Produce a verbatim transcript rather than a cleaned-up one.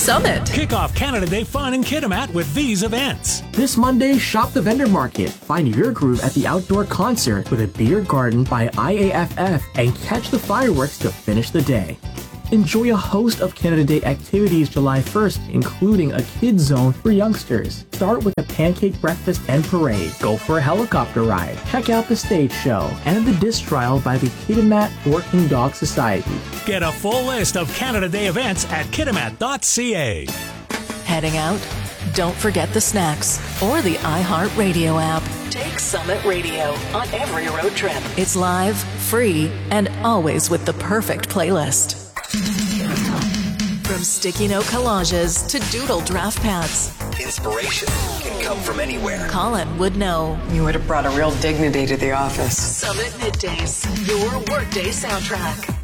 Summit. Kick off Canada Day fun in Kitimat with these events. This Monday, shop the vendor market. Find your groove at the outdoor concert with a beer garden by I A F F and catch the fireworks to finish the day. Enjoy a host of Canada Day activities July first, including a kids zone for youngsters. Start with a pancake breakfast and parade. Go for a helicopter ride. Check out the stage show and the disc trial by the Kitimat Working Dog Society. Get a full list of Canada Day events at kitimat dot c a. Heading out? Don't forget the snacks or the iHeartRadio app. Take Summit Radio on every road trip. It's live, free, and always with the perfect playlist. From sticky note collages to doodle draft pads. Inspiration can come from anywhere. Colin would know. You would have brought a real dignity to the office. Summit Middays, your workday soundtrack.